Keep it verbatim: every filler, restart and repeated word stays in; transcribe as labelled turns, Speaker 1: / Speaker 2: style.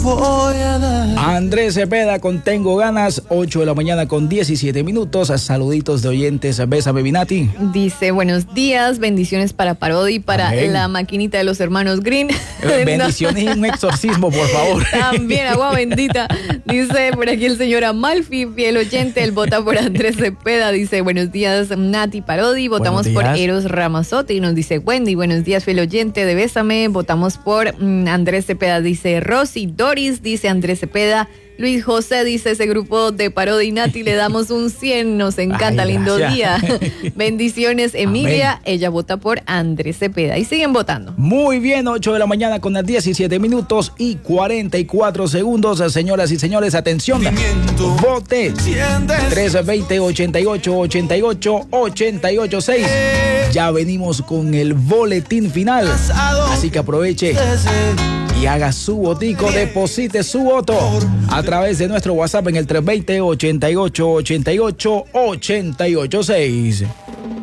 Speaker 1: voy a dar.
Speaker 2: Andrés Cepeda con Tengo Ganas, ocho de la mañana con diecisiete minutos. Saluditos de oyentes. Bésame, Binati.
Speaker 3: Dice, buenos días, bendiciones para Parodi, para
Speaker 2: Amén.
Speaker 3: la maquinita de los hermanos Green.
Speaker 2: Bendiciones y un exorcismo, por favor.
Speaker 3: También, agua bendita. Dice por aquí el señor Amalfi, fiel oyente, él vota por Andrés Cepeda. Dice, buenos días, Nati Parodi, votamos por Eros Ramazotti. Y nos dice Wendy, buenos días, fiel oyente de Bésame, votamos por mm, Andrés Cepeda. Dice Rosy Doris, dice Andrés Cepeda. Luis José dice, ese grupo de Parodi Nati le damos un cien, nos encanta. Ay, lindo día. Bendiciones, Emilia. Amén. Ella vota por Andrés Cepeda. Y siguen votando.
Speaker 2: Muy bien, ocho de la mañana con las diecisiete minutos y cuarenta y cuatro segundos. Señoras y señores, atención. Vote tres veinte, ochenta y ocho, ochenta y ocho, ochenta y ocho, seis. Ya venimos con el boletín final. Así que aproveche y haga su votico, deposite su voto a través de nuestro WhatsApp en el tres veinte, ochenta y ocho, ochenta y ocho, ochenta y ocho, seis.